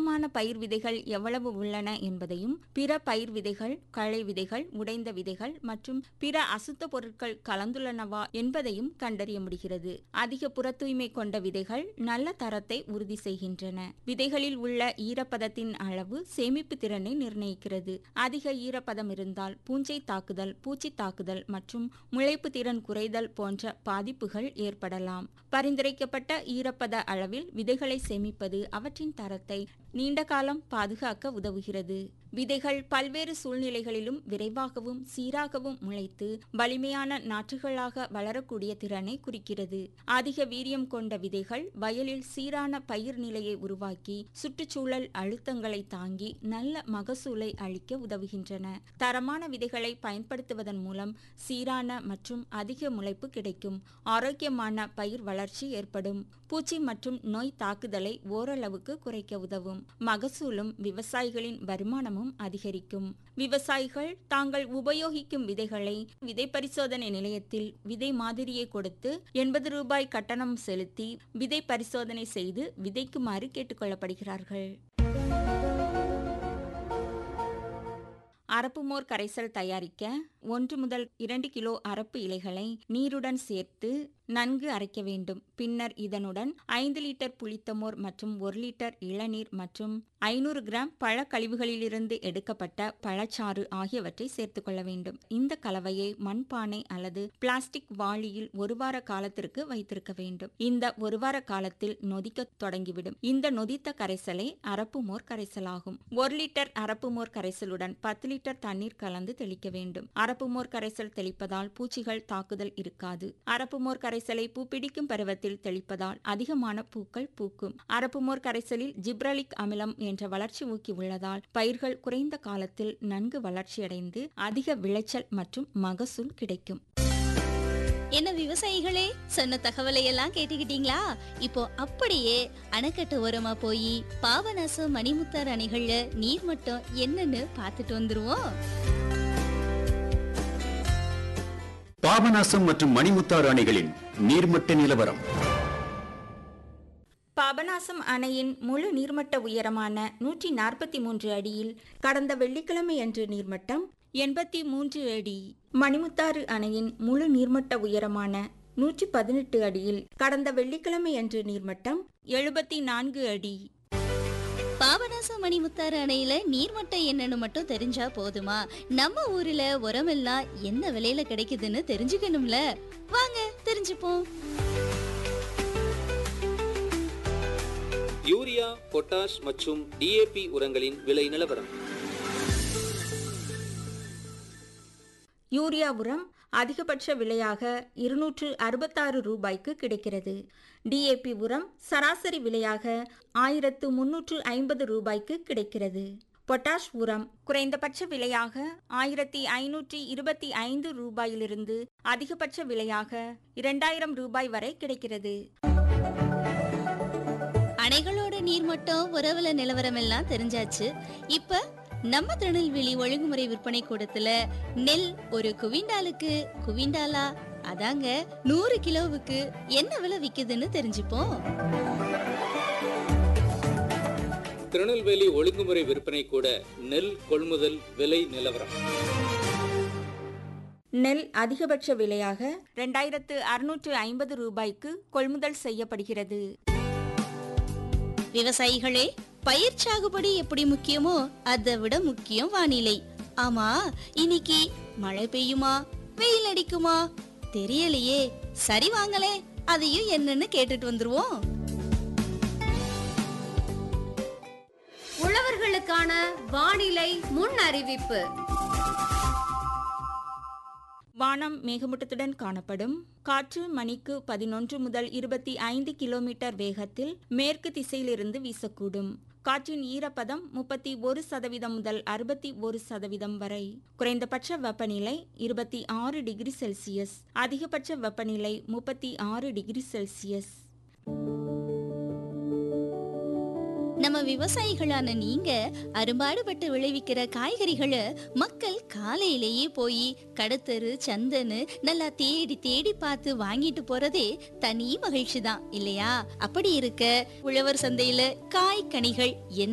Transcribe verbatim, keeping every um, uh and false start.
பொருத்தமான பயிர் விதைகள் எவ்வளவு உள்ளன என்பதையும், பிற பயிர் விதைகள், களை விதைகள், உடைந்த விதைகள் மற்றும் பிற அசுத்த பொருட்கள் கலந்துள்ளனவா என்பதையும் கண்டறிய முடிகிறது. அதிக புற தூய்மை கொண்ட விதைகள் நல்ல தரத்தை உறுதி செய்கின்றன. விதைகளில் உள்ள ஈரப்பதத்தின் அளவு சேமிப்பு திறனை நிர்ணயிக்கிறது. அதிக ஈரப்பதம் இருந்தால் பூஞ்சை தாக்குதல், பூச்சி தாக்குதல் மற்றும் முளைப்பு திறன் குறைதல் போன்ற பாதிப்புகள் ஏற்படலாம். பரிந்துரைக்கப்பட்ட ஈரப்பத அளவில் விதைகளை சேமிப்பது அவற்றின் தரத்தை நீண்ட காலம் பாதுகாக்க உதவுகிறது. விதைகள் பல்வேறு சூழ்நிலைகளிலும் விரைவாகவும் சீராகவும் முளைத்து வலிமையான நாற்றுகளாக வளரக்கூடிய திறனை குறிக்கிறது. அதிக வீரியம் கொண்ட விதைகள் வயலில் சீரான பயிர் நிலையை உருவாக்கி சுற்றுச்சூழல் அழுத்தங்களை தாங்கி நல்ல மகசூலை அளிக்க உதவுகின்றன. தரமான விதைகளை பயன்படுத்துவதன் மூலம் சீரான மற்றும் அதிக முளைப்பு கிடைக்கும். ஆரோக்கியமான பயிர் வளர்ச்சி ஏற்படும். பூச்சி மற்றும் நோய் தாக்குதலை ஓரளவுக்கு குறைக்க உதவும். மகசூலும் விவசாயிகளின் வருமானமும் அதிகரிக்கும். விவசாயிகள் தாங்கள் உபயோகிக்கும் விதைகளை விதை பரிசோதனை நிலையத்தில் விதை மாதிரியை கொடுத்து எண்பது ரூபாய் கட்டணம் செலுத்தி விதை பரிசோதனை செய்து விதைக்குமாறு கேட்டுக்கொள்ளப்படுகிறார்கள். அரப்பு மோர் கரைசல் தயாரிக்க ஒன்று முதல் இரண்டு கிலோ அரப்பு இலைகளை நீருடன் சேர்த்து நன்கு அரைக்க வேண்டும். பின்னர் இதனுடன் ஐந்து லிட்டர் புளித்த மோர் மற்றும் ஒரு லிட்டர் இளநீர் மற்றும் ஐநூறு கிராம் பழ கழிவுகளிலிருந்து எடுக்கப்பட்ட பழச்சாறு ஆகியவற்றை சேர்த்துக் கொள்ள வேண்டும். இந்த கலவையை மண்பானை அல்லது பிளாஸ்டிக் வாளியில் ஒரு வார காலத்திற்கு வைத்திருக்க வேண்டும். இந்த ஒரு வார காலத்தில் நொதிக்க தொடங்கிவிடும். இந்த நொதித்த கரைசலை அரப்பு மோர் கரைசலாகும். ஒரு லிட்டர் அரப்பு மோர் கரைசலுடன் பத்து லிட்டர் தண்ணீர் கலந்து தெளிக்க வேண்டும். அரப்பு மோர் கரைசல் தெளிப்பதால் பூச்சிகள் தாக்குதல் இருக்காது. அரப்பு மோர் கரைசலை பூ பிடிக்கும் பருவத்தில் தெளிப்பதால் அதிகமான பூக்கள் பூக்கும். அரப்பு மோர் கரைசலில் ஜிப்ரலிக் அமிலம் என்ற வளர்ச்சி ஊக்கி உள்ளதால் பயிர்கள் குறைந்த காலத்தில் நன்கு வளர்ச்சியடைந்து அதிக விளைச்சல் மற்றும் மகசூல் கிடைக்கும். என்ன விவசாயிகளே, சொன்ன தகவலை எல்லாம் கேட்டுக்கிட்டீங்களா? இப்போ அப்படியே அணைக்கட்டு ஓரமா போய் பாபநாசம் மணிமுத்தாறு அணைகள்ல நீர் மட்டம் என்னன்னு பார்த்துட்டு வந்துருவோம். பாபநாசம் மற்றும் மணிமுத்தாறு அணைகளின் நீர்மட்ட நிலவரம். பாபநாசம் அணையின் முழு நீர்மட்ட உயரமான நூற்றி நாற்பத்தி மூன்று அடியில் கடந்த வெள்ளிக்கிழமை அன்று நீர்மட்டம் எண்பத்தி மூன்று அடி. மணிமுத்தாறு அணையின் முழு நீர்மட்ட உயரமான நூற்றி பதினெட்டு அடியில் கடந்த வெள்ளிக்கிழமை அன்று நீர்மட்டம் எழுபத்தி நான்கு அடி. பாபநாசம் மணிமுத்தாறு அணையில நீர்மட்டம் என்னன்னு மட்டும் தெரிஞ்சா போதுமா? நம்ம ஊர்ல உரமெல்லாம் என்ன விலையில கிடைக்குதுன்னு தெரிஞ்சுக்கணும்ல. வாங்க தெரிஞ்சுப்போம். யூரியா, பொட்டாஷ் மற்றும் டிஏபி உரங்களின் விலை நிலவரம். யூரியா உரம் அதிகபட்ச விலையாக இருநூற்று அறுபத்தாறு ரூபாய்க்கு கிடைக்கிறது. டிஏபி உரம் சராசரி விலையாக ஆயிரத்து முன்னூற்று ஐம்பது ரூபாய்க்கு கிடைக்கிறது. பொட்டாஷ் உரம் குறைந்தபட்ச விலையாக ஆயிரத்தி ஐநூற்றி இருபத்தி ஐந்து ரூபாயிலிருந்து அதிகபட்ச விலையாக இரண்டாயிரம் ரூபாய் வரை கிடைக்கிறது. அணைகளோட நீர்மட்டம் உறவுல நிலவரம் எல்லாம் தெரிஞ்சாச்சு. இப்ப நம்ம திருநெல்வேலி ஒழுங்குமுறை விற்பனை கூடத்துல நெல் ஒரு குவிண்டாலுக்கு குவிண்டாலா அதாங்க நூறு கிலோவுக்கு என்ன விலை விக்குதுன்னு தெரிஞ்சுப்போம். திருநெல்வேலி ஒழுங்குமுறை விற்பனை கூட நெல் கொள்முதல் விலை நிலவரம். நெல் அதிகபட்ச விலையாக இரண்டாயிரத்து அறுநூற்று ஐம்பது ரூபாய்க்கு கொள்முதல் செய்யப்படுகிறது. விவசாயிகளே, பயிர் சாகுபடி எப்படி முக்கியமோ அதை விட முக்கியம் வானிலை. ஆமா, இன்னைக்கு மழை பெய்யுமா வெயில் அடிக்குமா தெரியலையே. சரி வாங்களே, அதையும் என்னன்னு கேட்டுட்டு வந்துருவோம். உழவர்களுக்கான வானிலை முன் அறிவிப்பு. வானம் மேகமூட்டத்துடன் காணப்படும். காற்று மணிக்கு பதினொன்று முதல் இருபத்தி ஐந்து கிலோமீட்டர் வேகத்தில் மேற்கு திசையிலிருந்து வீசக்கூடும். காற்றின் ஈரப்பதம் முப்பத்தி ஒரு சதவீதம் முதல் அறுபத்தி ஒரு சதவீதம் வரை. குறைந்தபட்ச வெப்பநிலை இருபத்தி ஆறு டிகிரி செல்சியஸ், அதிகபட்ச வெப்பநிலை முப்பத்தி ஆறு டிகிரி செல்சியஸ். நம்ம விவசாயிகளான நீங்க அரும்பாடுபட்டு விளைவிக்கிற காய்கறிகளை மக்கள் காலையிலேயே போய் கடத்தரு சந்தன்னு நல்லா தேடி தேடி பார்த்து வாங்கிட்டு போறதே தனி மகிழ்ச்சி தான் இல்லையா? அப்படி இருக்க உழவர் சந்தையில காய் கனிகள் என்ன